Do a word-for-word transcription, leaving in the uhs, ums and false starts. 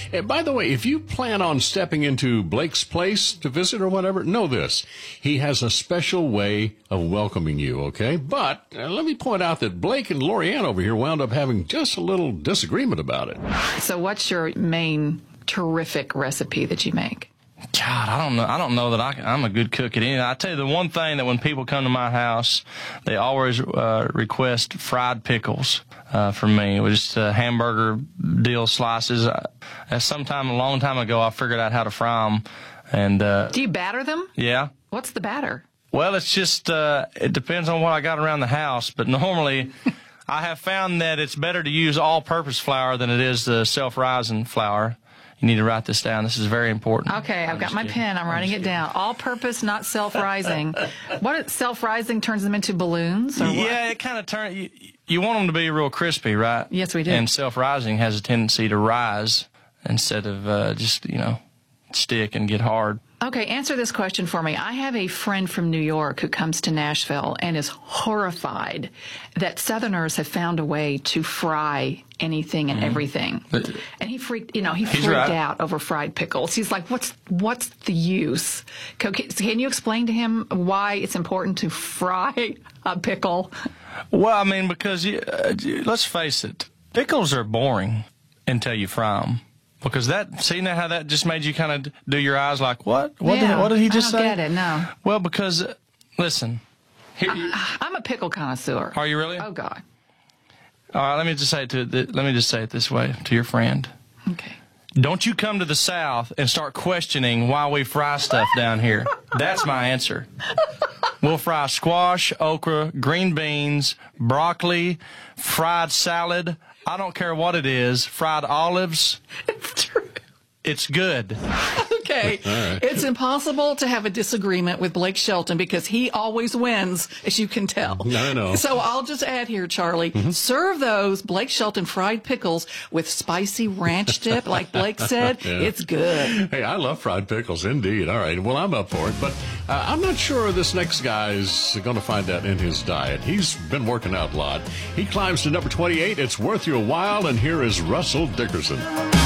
And by the way, if you plan on stepping into Blake's place to visit or whatever, know this. He has a special way of welcoming you, okay? But uh, let me point out that Blake and Lorianne over here wound up having just a little disagreement about it. So what's your main terrific recipe that you make? God, I don't know. I don't know that I, I'm a good cook at anything. I tell you the one thing that when people come to my house, they always uh, request fried pickles uh, from me. It was just uh, hamburger dill slices. Uh, sometime a long time ago, I figured out how to fry them. And uh, do you batter them? Yeah. What's the batter? Well, it's just uh, it depends on what I got around the house, but normally. I have found that it's better to use all-purpose flour than it is the self-rising flour. You need to write this down. This is very important. Okay, I've got my pen. I'm writing it down. All-purpose, not self-rising. What self-rising turns them into balloons? Or what? Yeah, it kind of turns. You, you want them to be real crispy, right? Yes, we do. And self-rising has a tendency to rise instead of uh, just you know stick and get hard. Okay, answer this question for me. I have a friend from New York who comes to Nashville and is horrified that Southerners have found a way to fry anything and mm-hmm. everything. But, and he freaked, you know, he freaked right. out over fried pickles. He's like, "What's what's the use?" Can, can you explain to him why it's important to fry a pickle? Well, I mean, because you, uh, let's face it, pickles are boring until you fry them. Because that, see now how that just made you kind of do your eyes like, what? What, yeah, did, what did he just I don't say? get it, no. Well, because, uh, listen. Here, I, I'm a pickle connoisseur. Are you really? Oh, God. All right, let me just say it to let me just say it this way to your friend. Okay. Don't you come to the South and start questioning why we fry stuff down here. That's my answer. We'll fry squash, okra, green beans, broccoli, fried salad. I don't care what it is. Fried olives. It's true. It's good. Okay. Right. It's impossible to have a disagreement with Blake Shelton because he always wins, as you can tell. I know. So I'll just add here, Charlie, mm-hmm. serve those Blake Shelton fried pickles with spicy ranch dip, like Blake said. Yeah. It's good. Hey, I love fried pickles, indeed. All right, well, I'm up for it, but uh, I'm not sure this next guy's going to find that in his diet. He's been working out a lot. He climbs to number twenty-eight. It's worth your while, and here is Russell Dickerson.